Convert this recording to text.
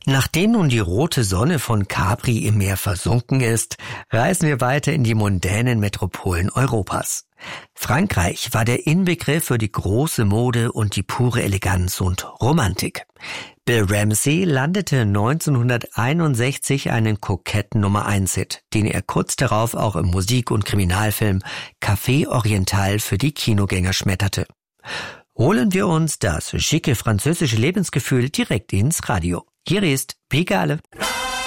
Nachdem nun die rote Sonne von Capri im Meer versunken ist, reisen wir weiter in die mondänen Metropolen Europas. Frankreich war der Inbegriff für die große Mode und die pure Eleganz und Romantik. Bill Ramsey landete 1961 einen koketten Nummer-1-Hit, den er kurz darauf auch im Musik- und Kriminalfilm Café Oriental für die Kinogänger schmetterte. Holen wir uns das schicke französische Lebensgefühl direkt ins Radio. Hier ist Pigalle.